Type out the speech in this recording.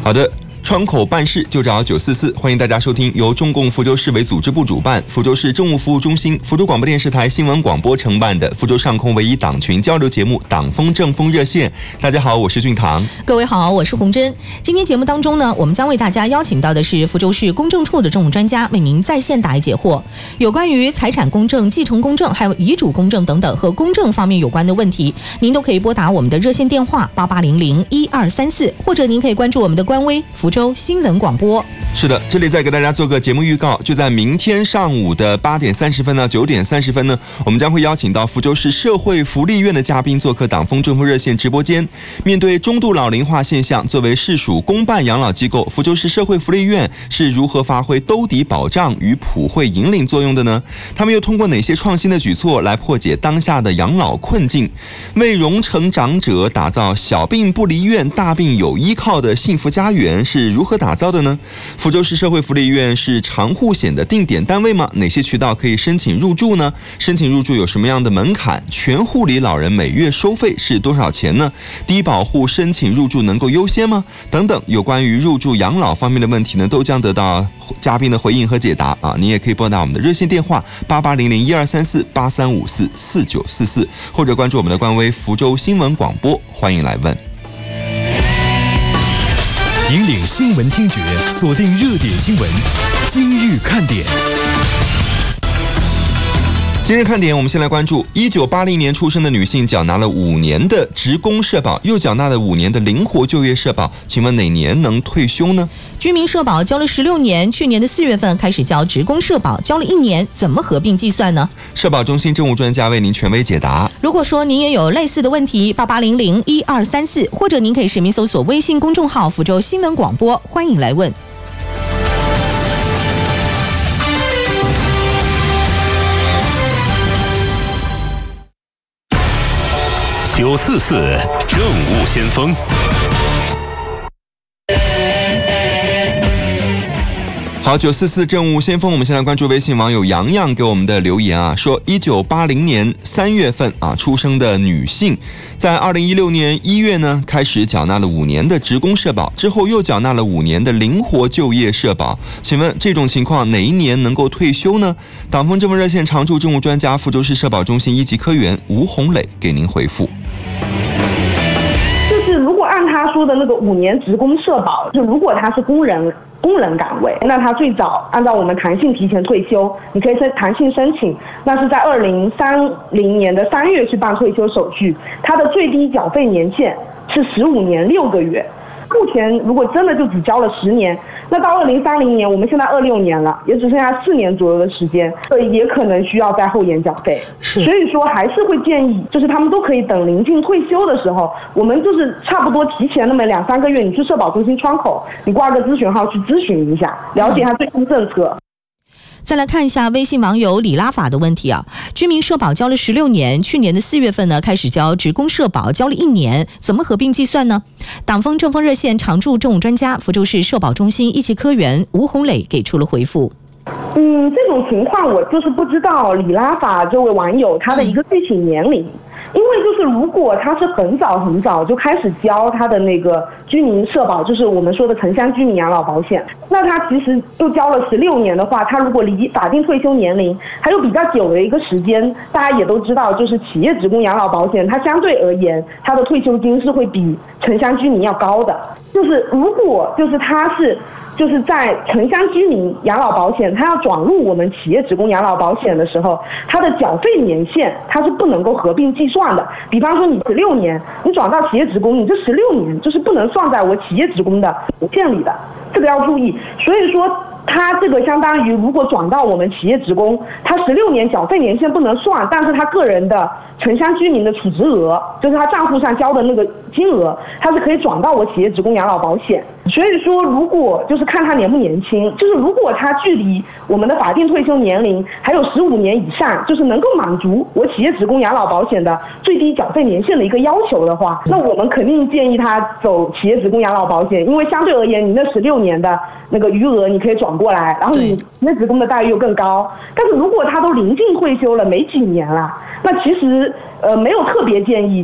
好的。窗口办事就找944，欢迎大家收听由中共福州市委组织部主办、福州市政务服务中心、福州广播电视台新闻广播承办的福州上空唯一党群交流节目《党风政风热线》。大家好，我是俊堂。 各位好，我是洪真。今天节目当中呢，我们将为大家邀请到的是福州市公证处的政务专家，为您在线答疑解惑。有关于财产公证、继承公证、还有遗嘱公证等等和公证方面有关的问题，您都可以拨打我们的热线电话88001234，或者您可以关注我们的官微福州新闻广播。 是的，这里再给大家做个节目预告，就在明天上午的8点30分呢，9点30分呢，我们将会邀请到福州市社会福利院的嘉宾做客党风政风热线直播间。面对中度老龄化现象，作为市属公办养老机构，福州市社会福利院是如何发挥兜底保障与普惠引领作用的呢？他们又通过哪些创新的举措来破解当下的养老困境，为荣成长者打造小病不离院、大病有依靠的幸福家园是如何打造的呢？福州市社会福利院是长护险的定点单位吗？哪些渠道可以申请入住呢？申请入住有什么样的门槛？全护理老人每月收费是多少钱呢？低保户申请入住能够优先吗？等等，有关于入住养老方面的问题呢，都将得到嘉宾的回应和解答啊！你也可以拨打我们的热线电话8800123483544944，或者关注我们的官微福州新闻广播，欢迎来问。 引领新闻听觉，锁定热点新闻，今日看点。 今日看点，我们先来关注1980年出生的女性缴纳了5年的职工社保，又缴纳了5年的灵活就业社保，请问哪年能退休呢？ 居民社保交了16年，去年的4月份开始交职工社保，交了1年，怎么合并计算呢？ 社保中心政务专家为您权威解答。 如果说您也有类似的问题，88001234，或者您可以实名搜索微信公众号福州新闻广播，欢迎来问。 944政务先锋。 好，944政务先锋，我们先来关注微信网友洋洋给我们的留言啊，说1980年3月份出生的女性，在2016年1月呢开始缴纳了5年的职工社保，之后又缴纳了5年的灵活就业社保，请问这种情况哪一年能够退休呢？党风政风热线常驻政务专家福州市社保中心1级科员吴红磊给您回复。 就是如果按他说的那个5年职工社保，就如果他是工人岗位，那他最早按照我们弹性提前退休，你可以弹性申请，那是在2030年的3月去办退休手续，他的最低缴费年限是15年6个月。目前如果真的就只交了10年，那到2030年，我们现在26年了，也只剩下4年左右的时间，所以也可能需要在后延缴费。所以说还是会建议，就是他们都可以等临近退休的时候，我们就是差不多提前那么2-3个月，你去社保中心窗口，你挂个咨询号去咨询一下，了解一下最新政策。 再来看一下微信网友李拉法的问题啊，居民社保交了16年，去年的4月份呢开始交职工社保，交了1年，怎么合并计算呢？党风政风热线常驻政务专家福州市社保中心1级科员吴红磊给出了回复。 这种情况我就是不知道李拉法这位网友他的一个具体年龄。因为就是如果他是很早就开始交他的那个居民社保，就是我们说的城乡居民养老保险，那他其实又交了16年的话，他如果离法定退休年龄还有比较久的一个时间，大家也都知道，就是企业职工养老保险它相对而言它的退休金是会比城乡居民要高的。就是如果就是他是就是在城乡居民养老保险，他要转入我们企业职工养老保险的时候，他的缴费年限它是不能够合并计算的。比方说你16年，你转到企业职工，你这16年就是不能算在我企业职工的年限里的，这个要注意。所以说他这个相当于如果转到我们企业职工，他16年缴费年限不能算，但是他个人的城乡居民的储值额，就是他账户上交的那个金额，他是可以转到我企业职工养老保险。所以说如果就是看他年不年轻，就是如果他距离我们的法定退休年龄还有15年以上，就是能够满足我企业职工养老保险的最低缴费年限的一个要求的话，那我们肯定建议他走企业职工养老保险，因为相对而言你那16年的那个余额你可以转过来，然后你企业职工的待遇又更高。但是如果他都临近退休了没几年了，那其实没有特别建议